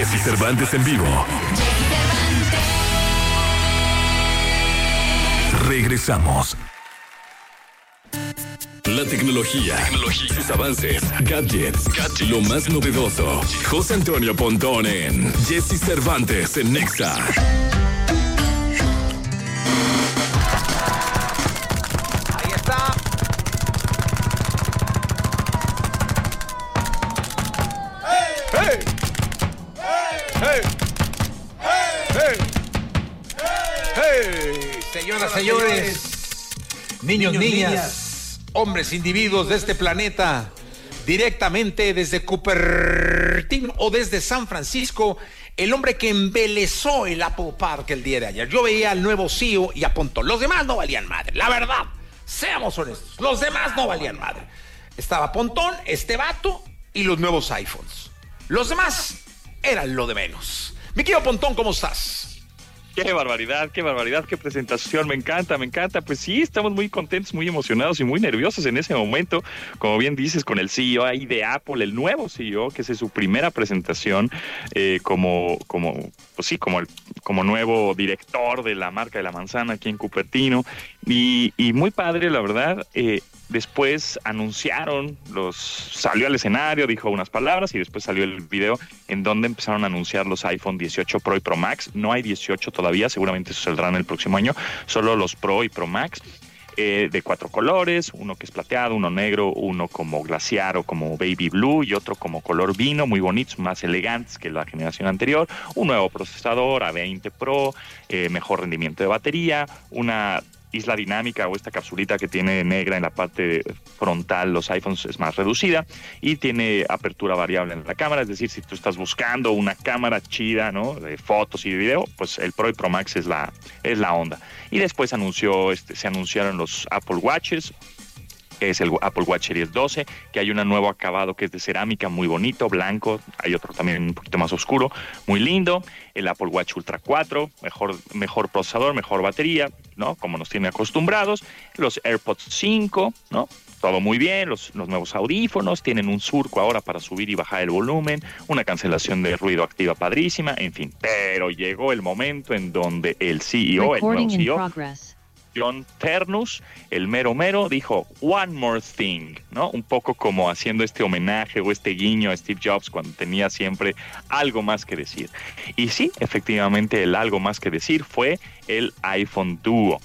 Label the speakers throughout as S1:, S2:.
S1: Jesse Cervantes en vivo. Regresamos. La tecnología, sus avances, gadgets, lo más novedoso. José Antonio Pontón en Jesse Cervantes en Nexa.
S2: Ahí está. ¡Hey! ¡Hey! ¡Hey! ¡Hey! Señoras, señores, niños, niñas, hombres, individuos de este planeta, directamente desde Cupertino o desde San Francisco, el hombre que embelezó el Apple Park el día de ayer. Yo veía al nuevo CEO y a Pontón. Los demás no valían madre, la verdad. Seamos honestos, los demás no valían madre. Estaba Pontón, este vato y los nuevos iPhones. Los demás eran lo de menos. Mi querido Pontón, ¿cómo estás?
S3: Qué barbaridad, qué presentación, me encanta. Pues sí, estamos muy contentos, muy emocionados y muy nerviosos en ese momento, como bien dices, con el CEO ahí de Apple, el nuevo CEO, que es su primera presentación como nuevo director de la marca de la manzana aquí en Cupertino, y muy padre, la verdad. Después salió al escenario, dijo unas palabras y después salió el video en donde empezaron a anunciar los iPhone 18 Pro y Pro Max. No hay 18 todavía, seguramente eso saldrán el próximo año, solo los Pro y Pro Max. De 4 colores, uno que es plateado, uno negro, uno como glaciar o como baby blue y otro como color vino, muy bonitos, más elegantes que la generación anterior. Un nuevo procesador A20 Pro, mejor rendimiento de batería, una isla dinámica o esta capsulita que tiene negra en la parte frontal, los iPhones es más reducida y tiene apertura variable en la cámara, es decir, si tú estás buscando una cámara chida, ¿no?, de fotos y de video, pues el Pro y Pro Max es la onda. Y después se anunciaron los Apple Watches, que es el Apple Watch Series 12, que hay un nuevo acabado que es de cerámica, muy bonito, blanco, hay otro también un poquito más oscuro, muy lindo, el Apple Watch Ultra 4, mejor procesador, mejor batería, ¿no?, como nos tiene acostumbrados, los AirPods 5, ¿no?, todo muy bien, los nuevos audífonos, tienen un surco ahora para subir y bajar el volumen, una cancelación de ruido activa padrísima, en fin, pero llegó el momento en donde el CEO, el nuevo CEO, John Ternus, el mero, dijo one more thing, ¿no? Un poco como haciendo este homenaje o este guiño a Steve Jobs cuando tenía siempre algo más que decir. Y sí, efectivamente, el algo más que decir fue el iPhone Duo.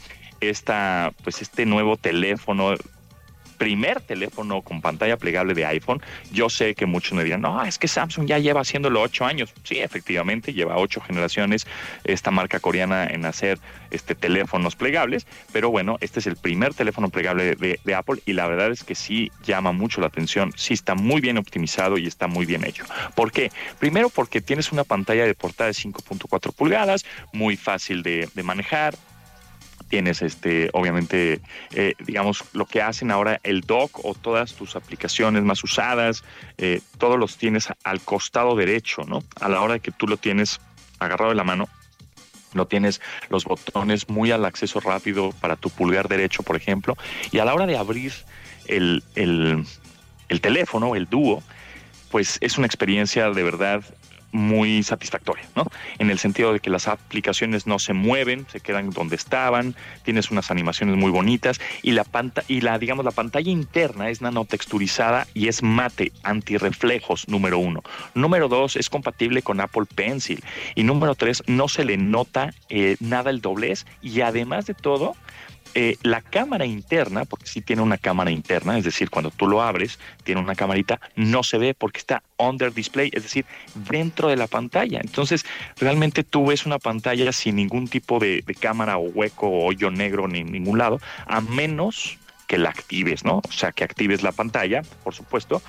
S3: Este nuevo teléfono, primer teléfono con pantalla plegable de iPhone. Yo sé que muchos me dirán, no, es que Samsung ya lleva haciéndolo 8 años. Sí, efectivamente, lleva 8 generaciones esta marca coreana en hacer teléfonos plegables, pero bueno, este es el primer teléfono plegable de Apple y la verdad es que sí llama mucho la atención, sí está muy bien optimizado y está muy bien hecho. ¿Por qué? Primero porque tienes una pantalla de portada de 5.4 pulgadas, muy fácil de manejar. Tienes obviamente, digamos, lo que hacen ahora el dock o todas tus aplicaciones más usadas, todos los tienes al costado derecho, ¿no? A la hora de que tú lo tienes agarrado de la mano, no tienes los botones muy al acceso rápido para tu pulgar derecho, por ejemplo, y a la hora de abrir el teléfono, el Duo, pues es una experiencia de verdad muy satisfactoria, ¿no? En el sentido de que las aplicaciones no se mueven, se quedan donde estaban, tienes unas animaciones muy bonitas y la pantalla interna es nanotexturizada y es mate, antirreflejos, número 1. Número 2, es compatible con Apple Pencil y número 3, no se le nota nada el doblez y además de todo, la cámara interna, porque sí tiene una cámara interna, es decir, cuando tú lo abres, tiene una camarita, no se ve porque está under display, es decir, dentro de la pantalla. Entonces, realmente tú ves una pantalla sin ningún tipo de cámara o hueco o hoyo negro ni en ningún lado, a menos que la actives, ¿no? O sea, que actives la pantalla, por supuesto,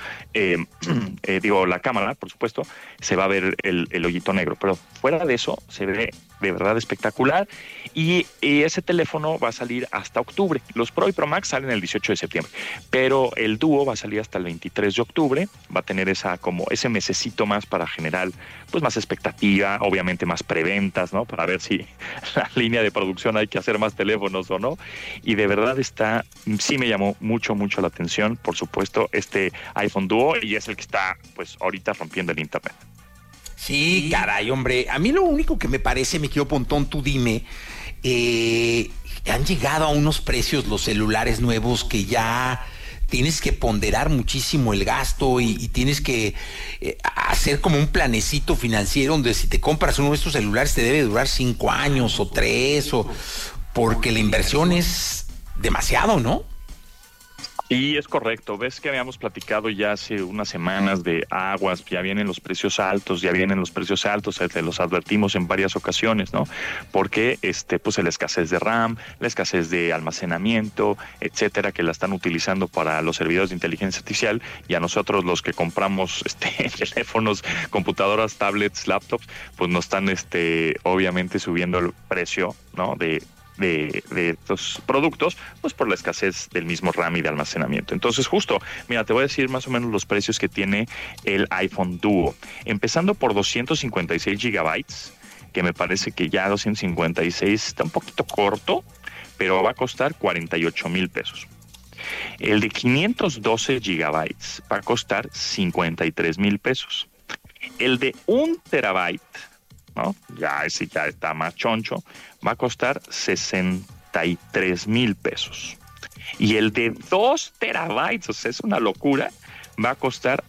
S3: la cámara, por supuesto, se va a ver el hoyito negro, pero fuera de eso se ve de verdad espectacular y ese teléfono va a salir hasta octubre. Los Pro y Pro Max salen el 18 de septiembre, pero el Duo va a salir hasta el 23 de octubre, va a tener ese mesecito más para generar pues más expectativa, obviamente más preventas, ¿no? Para ver si la línea de producción hay que hacer más teléfonos o no, y de verdad sí me llamó mucho la atención, por supuesto, este iPhone Duo, y es el que está pues ahorita rompiendo el internet.
S2: Sí, caray, hombre. A mí lo único que me parece, mi querido Pontón, tú dime, han llegado a unos precios los celulares nuevos que ya tienes que ponderar muchísimo el gasto y tienes que hacer como un planecito financiero donde si te compras uno de estos celulares te debe durar 5 años o 3, porque la inversión es demasiado, ¿no?
S3: Y es correcto, ves que habíamos platicado ya hace unas semanas de aguas, ya vienen los precios altos, te los advertimos en varias ocasiones, ¿no? Porque pues la escasez de RAM, la escasez de almacenamiento, etcétera, que la están utilizando para los servidores de inteligencia artificial, y a nosotros los que compramos teléfonos, computadoras, tablets, laptops, pues nos están obviamente subiendo el precio, ¿no? de estos productos, pues por la escasez del mismo RAM y de almacenamiento. Entonces, justo, mira, te voy a decir más o menos los precios que tiene el iPhone Duo. Empezando por 256 gigabytes, que me parece que ya 256 está un poquito corto, pero va a costar 48,000 pesos. El de 512 gigabytes va a costar 53,000 pesos. El de 1 terabyte, ¿no? Ese ya está más choncho, va a costar 63,000 pesos. Y el de 2 terabytes, o sea, es una locura, va a costar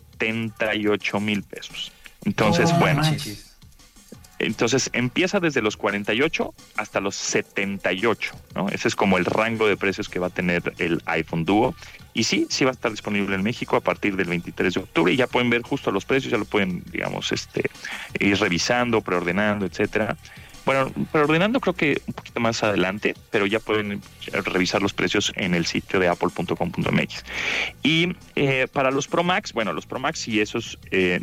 S3: 78,000 pesos. Entonces, entonces empieza desde los 48 hasta los 78, ¿no? Ese es como el rango de precios que va a tener el iPhone Duo. Y sí va a estar disponible en México a partir del 23 de octubre y ya pueden ver justo los precios, ya lo pueden, digamos, ir revisando, preordenando, etcétera. Bueno, preordenando creo que un poquito más adelante, pero ya pueden revisar los precios en el sitio de apple.com.mx. Y para los Pro Max, bueno, los Pro Max y esos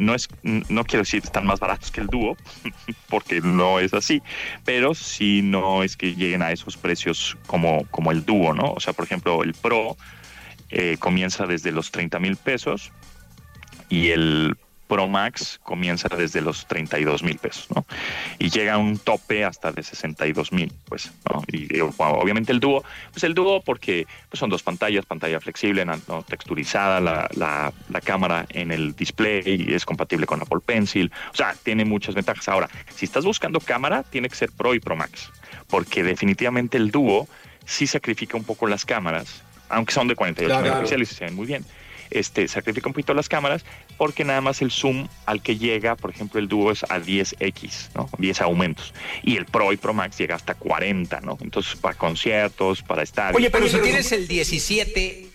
S3: no quiero decir están más baratos que el Duo, porque no es así, pero sí no es que lleguen a esos precios como el Duo, ¿no? O sea, por ejemplo, el Pro comienza desde los 30,000 pesos y el Pro Max comienza desde los 32,000 pesos, ¿no? Y llega a un tope hasta de 62,000, pues, ¿no? Y obviamente el Duo porque pues, son 2 pantallas, pantalla flexible, ¿no? Texturizada, la cámara en el display y es compatible con Apple Pencil, o sea, tiene muchas ventajas. Ahora, si estás buscando cámara, tiene que ser Pro y Pro Max, porque definitivamente el Duo sí sacrifica un poco las cámaras, aunque son de 48 megapíxeles y se ven muy bien. Sacrifica un poquito las cámaras porque nada más el zoom al que llega, por ejemplo, el Duo es a 10x, ¿no? 10 aumentos. Y el Pro y Pro Max llega hasta 40, ¿no? Entonces, para conciertos, para estadios.
S2: Oye, pero si tienes el 17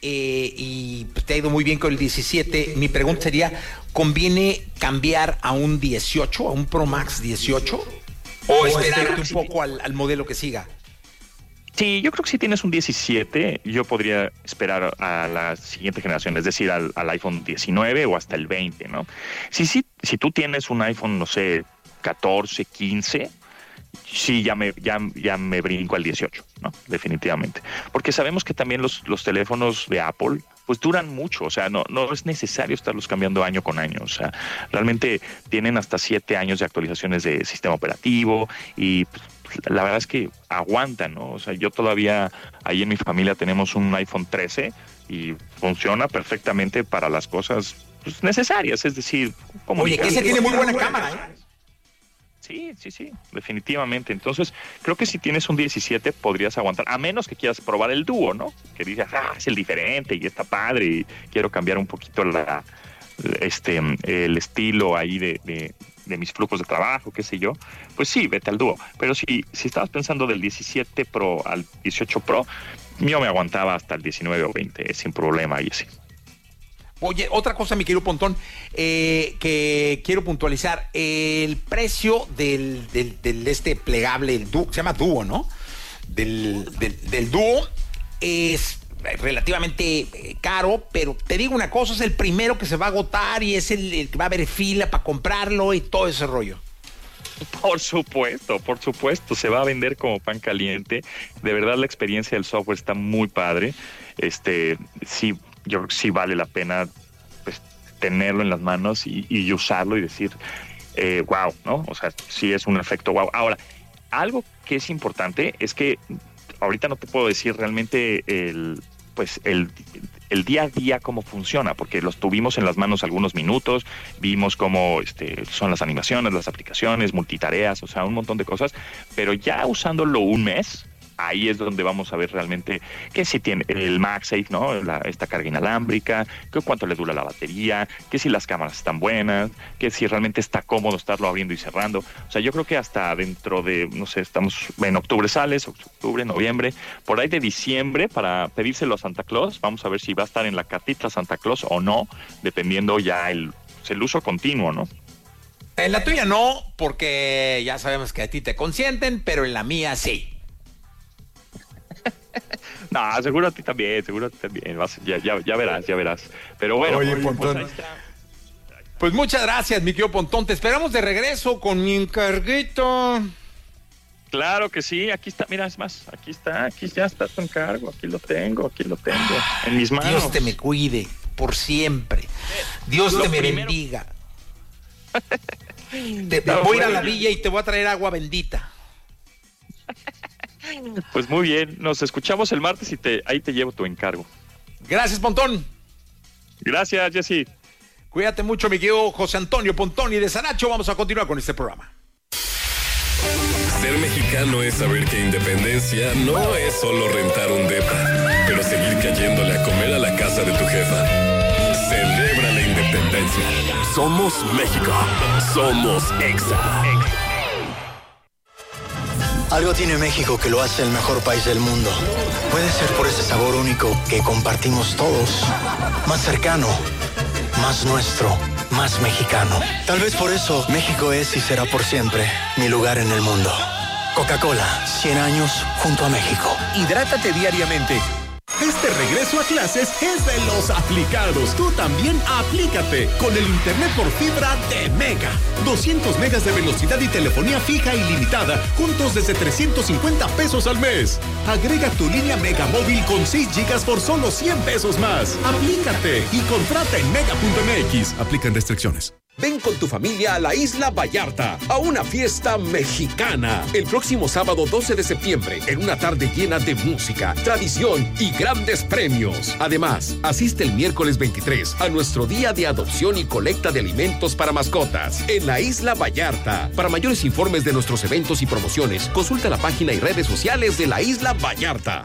S2: y te ha ido muy bien con el 17, mi pregunta sería, ¿conviene cambiar a un 18, a un Pro Max 18? ¿O esperarte un poco al modelo que siga?
S3: Sí, yo creo que si tienes un 17, yo podría esperar a la siguiente generación, es decir, al iPhone 19 o hasta el 20, ¿no? Si tú tienes un iPhone, no sé, 14, 15, sí, ya me brinco al 18, ¿no? Definitivamente. Porque sabemos que también los teléfonos de Apple pues duran mucho, o sea, no es necesario estarlos cambiando año con año, o sea, realmente tienen hasta 7 años de actualizaciones de sistema operativo y pues, la verdad es que aguantan, ¿no? O sea, yo todavía ahí en mi familia tenemos un iPhone 13 y funciona perfectamente para las cosas pues, necesarias, es decir,
S2: oye, que ese tiene muy buena cámara, ¿eh?
S3: Sí, definitivamente. Entonces, creo que si tienes un 17 podrías aguantar, a menos que quieras probar el Duo, ¿no? Que digas, es el diferente y está padre y quiero cambiar un poquito el estilo ahí de mis flujos de trabajo, qué sé yo, pues sí, vete al Duo. Pero si estabas pensando del 17 Pro al 18 Pro, yo me aguantaba hasta el 19 o 20 sin problema y así.
S2: Oye, otra cosa, mi querido Pontón, que quiero puntualizar, el precio del plegable, el Duo, se llama Duo, ¿no? Del Duo es relativamente caro, pero te digo una cosa, es el primero que se va a agotar y es el que va a haber fila para comprarlo y todo ese rollo.
S3: Por supuesto, se va a vender como pan caliente. De verdad la experiencia del software está muy padre. Sí, yo creo que sí vale la pena pues, tenerlo en las manos y usarlo y decir wow, ¿no? O sea, sí es un efecto wow. Ahora, algo que es importante es que ahorita no te puedo decir realmente el el día a día cómo funciona, porque los tuvimos en las manos algunos minutos, vimos cómo son las animaciones, las aplicaciones, multitareas, o sea, un montón de cosas, pero ya usándolo un mes, ahí es donde vamos a ver realmente que si tiene el MagSafe, ¿no? Esta carga inalámbrica, que cuánto le dura la batería, que si las cámaras están buenas, que si realmente está cómodo estarlo abriendo y cerrando. O sea, yo creo que hasta dentro de, no sé, estamos en octubre sales, octubre, noviembre, por ahí de diciembre, para pedírselo a Santa Claus. Vamos a ver si va a estar en la cartita Santa Claus o no, dependiendo ya el uso continuo, ¿no?
S2: En la tuya no, porque ya sabemos que a ti te consienten, pero en la mía sí.
S3: No, seguro a ti también. Ya verás. Pero bueno.
S2: Oye, Pontón. Pues muchas gracias, mi querido Pontón. Te esperamos de regreso con mi encarguito.
S3: Claro que sí, aquí está, mira, es más, aquí ya está tu encargo, aquí lo tengo, en mis manos.
S2: Dios te me cuide, por siempre. Dios te me bendiga. Voy a ir a la villa y te voy a traer agua bendita.
S3: Pues muy bien, nos escuchamos el martes y ahí te llevo tu encargo.
S2: Gracias, Pontón.
S3: Gracias, Jessy.
S2: Cuídate mucho, mi querido José Antonio Pontoni de Sanacho. Vamos a continuar con este programa.
S1: Ser mexicano es saber que independencia no es solo rentar un depa, pero seguir cayéndole a comer a la casa de tu jefa. Celebra la independencia. Somos México. Somos Exa.
S4: Algo tiene México que lo hace el mejor país del mundo. Puede ser por ese sabor único que compartimos todos. Más cercano, más nuestro, más mexicano. Tal vez por eso México es y será por siempre mi lugar en el mundo. Coca-Cola, 100 años junto a México.
S5: Hidrátate diariamente. Este regreso a clases es de los aplicados. Tú también aplícate con el internet por fibra de Mega. 200 megas de velocidad y telefonía fija ilimitada, juntos desde 350 pesos al mes. Agrega tu línea Mega móvil con 6 gigas por solo 100 pesos más. Aplícate y contrata en mega.mx. Aplican restricciones. Ven con tu familia a la Isla Vallarta, a una fiesta mexicana. El próximo sábado 12 de septiembre, en una tarde llena de música, tradición y grandes premios. Además, asiste el miércoles 23 a nuestro día de adopción y colecta de alimentos para mascotas en la Isla Vallarta. Para mayores informes de nuestros eventos y promociones, consulta la página y redes sociales de la Isla Vallarta.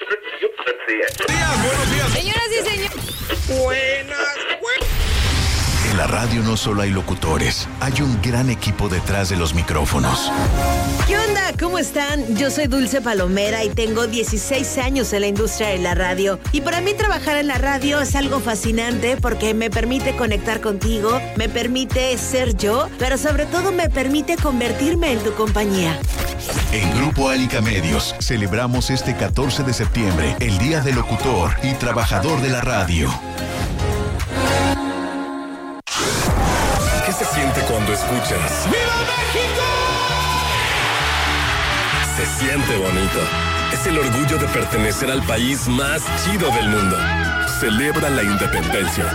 S6: Buenos días. Señoras y señores.
S5: Buenas.
S7: En la radio no solo hay locutores, hay un gran equipo detrás de los micrófonos.
S6: ¿Qué onda? ¿Cómo están? Yo soy Dulce Palomera y tengo 16 años en la industria de la radio. Y para mí trabajar en la radio es algo fascinante porque me permite conectar contigo, me permite ser yo, pero sobre todo me permite convertirme en tu compañía.
S7: En Grupo Álica Medios celebramos este 14 de septiembre el Día del Locutor y Trabajador de la Radio.
S1: ¿Qué se siente cuando escuchas?
S5: ¡Viva México!
S1: Se siente bonito. Es el orgullo de pertenecer al país más chido del mundo. Celebra la independencia.